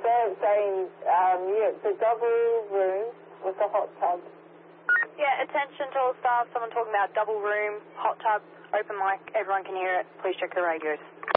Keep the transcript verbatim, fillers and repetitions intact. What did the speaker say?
they're saying, um, yeah, it's a double room with a hot tub. Yeah, attention to all staff. Someone talking about double room, hot tub, open mic. Everyone can hear it. Please check the radios.